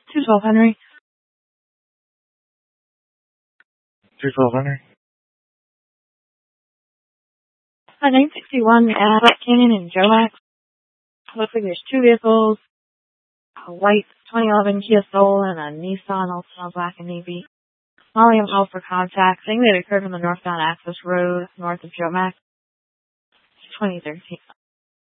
212 Henry. 212 Henry. A 961 Black Canyon and Joe Max. Looks like there's two vehicles. A white 2011 Kia Soul and a Nissan Altima Black and Navy. Calling them out for contact, saying that it occurred on the northbound access road north of Joe Max. 2013.